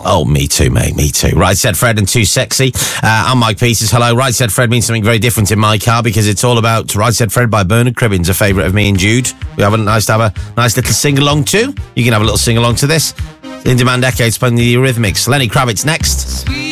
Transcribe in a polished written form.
Oh, me too, mate, me too. Right Said Fred and Too Sexy. I'm Mike Peters. Hello. Right Said Fred means something very different in my car because it's all about Right Said Fred by Bernard Cribbins, a favourite of me and Jude. We have a nice little sing-along too. You can have a little sing-along to this. In Demand Decades playing the Eurythmics. Lenny Kravitz next.